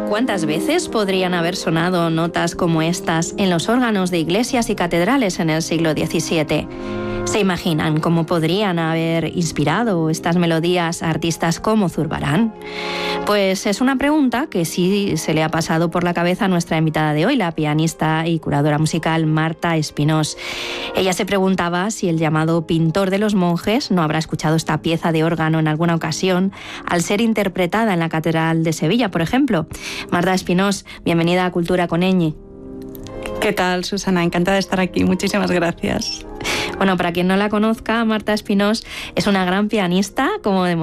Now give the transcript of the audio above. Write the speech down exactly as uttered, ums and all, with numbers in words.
¿Cuántas veces podrían haber sonado notas como estas en los órganos de iglesias y catedrales en el siglo diecisiete? ¿Se imaginan cómo podrían haber inspirado estas melodías a artistas como Zurbarán? Pues es una pregunta que sí se le ha pasado por la cabeza a nuestra invitada de hoy, la pianista y curadora musical Marta Espinós. Ella se preguntaba si el llamado pintor de los monjes no habrá escuchado esta pieza de órgano en alguna ocasión al ser interpretada en la Catedral de Sevilla, por ejemplo. Marta Espinós, bienvenida a Cultura con Ñ. ¿Qué tal, Susana? Encantada de estar aquí. Muchísimas gracias. Bueno, para quien no la conozca, Marta Espinós es una gran pianista, como